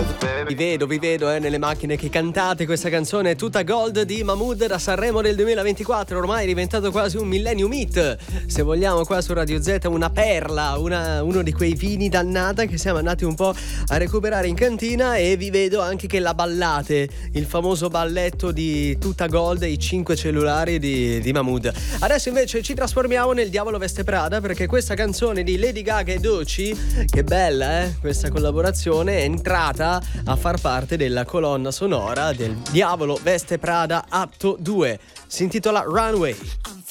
Vi vedo nelle macchine che cantate questa canzone tutta gold di Mahmood da Sanremo del 2024, ormai è diventato quasi un millennium hit, se vogliamo, qua su Radio Z, una perla, uno di quei vini dannata che siamo andati un po' a recuperare in cantina. E vi vedo anche che la ballate, il famoso balletto di tutta gold, i 5 cellulari di Mahmood. Adesso invece ci trasformiamo nel Diavolo Veste Prada, perché questa canzone di Lady Gaga e Doechii, che bella questa collaborazione, è entrata a far parte della colonna sonora del Diavolo Veste Prada Atto 2. Si intitola Runway.